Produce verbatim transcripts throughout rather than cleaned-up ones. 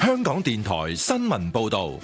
香港電台新聞報道。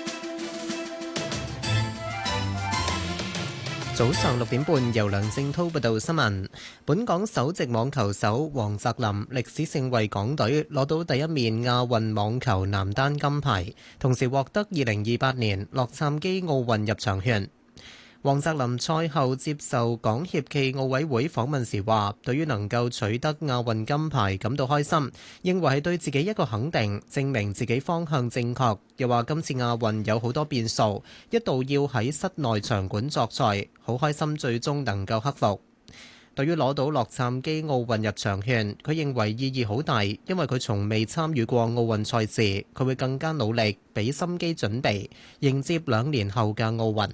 早上六點半，由梁正滔報道新聞。本港首席網球手黃澤林歷史性為港隊攞到第一面亞運網球男單金牌，同時獲得二零二八年洛杉磯奧運入場券。黃澤林賽後接受港協暨奧委會訪問時話，對於能夠取得亞運金牌感到開心，認為係對自己一個肯定，證明自己方向正確。又話今次亞運有好多變數，一度要喺室內場館作賽，好開心最終能夠克服。對於攞到洛杉磯奧運入場券，佢認為意義好大，因為佢從未參與過奧運賽事，佢會更加努力，俾心機準備，迎接兩年後嘅奧運。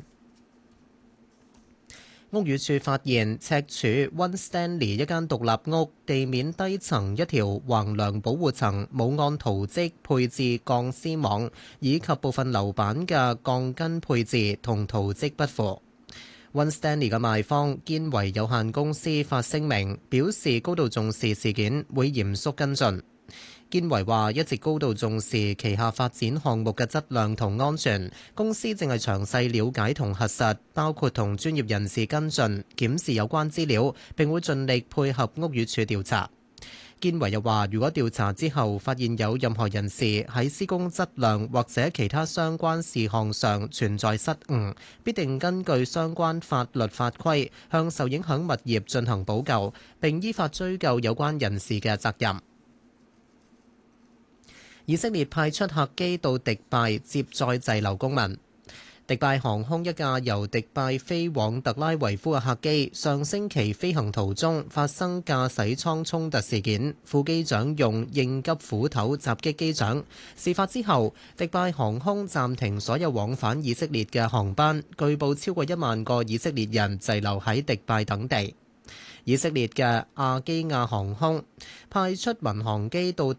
屋宇署發現赤柱溫 Stanley 一間獨立屋地面低層一條橫梁保護層冇按圖則配置鋼絲網，以及部分樓板嘅鋼筋配置同圖則不符。溫 Stanley 嘅賣方堅維有限公司發聲明表示高度重視事件，會嚴肅跟進。堅維話一直高度重視旗下發展項目嘅質量同安全，公司正係詳細了解同核實，包括同專業人士跟進檢視有關資料，並會盡力配合屋宇署調查。堅維又話，如果調查之後發現有任何人士喺施工質量或者其他相關事項上存在失誤，必定根據相關法律法規向受影響物業進行補救，並依法追究有關人士嘅責任。以色列派出客機到迪拜接載滯留公民。迪拜航空一架由迪拜飛往特拉維夫嘅客機，上星期飛行途中發生駕駛艙衝突事件，副機長用應急斧頭襲擊機長。事發之後，迪拜航空暫停所有往返以色列嘅航班，據報超過一萬個以色列人滯留喺迪拜等地。以色列嘅亞基亞航空派出民航機到迪